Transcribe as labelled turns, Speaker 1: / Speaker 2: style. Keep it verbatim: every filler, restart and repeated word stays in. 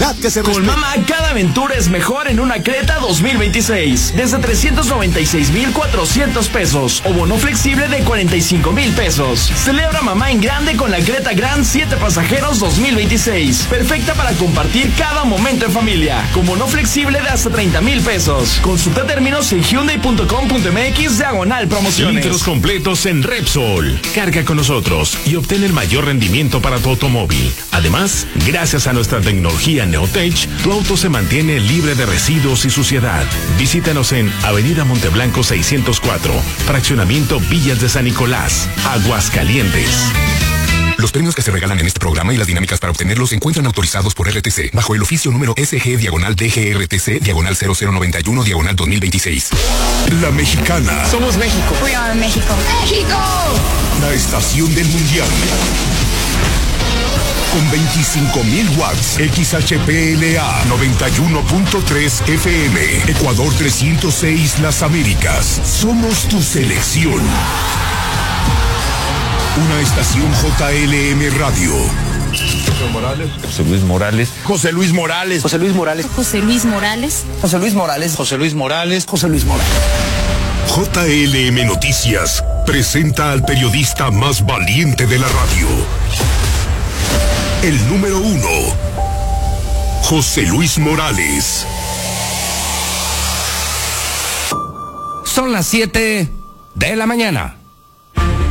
Speaker 1: calidad que se respeta.
Speaker 2: Con mamá, cada aventura es mejor en una Creta dos mil veintiséis. Desde trescientos noventa y seis mil cuatrocientos pesos o bono flexible de cuarenta y cinco mil pesos. Celebra mamá en grande con la Creta Grand siete pasajeros dos mil veintiséis. Perfecta para compartir cada momento en familia. Con bono flexible de hasta treinta mil pesos. Consulta términos en hyundai punto com punto m x diagonal promociones.
Speaker 3: Litros completos en Repsol. Carga con nosotros y obtén el mayor rendimiento para tu automóvil. Además, gracias a nuestra tecnología Neotech, tu auto se mantiene libre de residuos y suciedad. Visítanos en Avenida Monteblanco seiscientos cuatro, Fraccionamiento Villas de San Nicolás, Aguascalientes.
Speaker 4: Los premios que se regalan en este programa y las dinámicas para obtenerlos se encuentran autorizados por R T C bajo el oficio número S G diagonal D G R T C diagonal cero cero noventa y uno diagonal dos mil veintiséis.
Speaker 5: La Mexicana.
Speaker 6: Somos México.
Speaker 7: We are México. ¡México!
Speaker 5: La estación del mundial. Con veinticinco mil watts, X H P L A noventa y uno punto tres F M, Ecuador trescientos seis Las Américas. Somos tu selección. Una estación J L M Radio.
Speaker 8: José Morales. José Luis Morales.
Speaker 9: José Luis Morales.
Speaker 10: José Luis Morales.
Speaker 11: José Luis Morales.
Speaker 10: José Luis Morales.
Speaker 9: José Luis Morales.
Speaker 10: José Luis Morales.
Speaker 5: J L M Noticias presenta al periodista más valiente de la radio. El número uno, José Luis Morales.
Speaker 12: Son las siete de la mañana.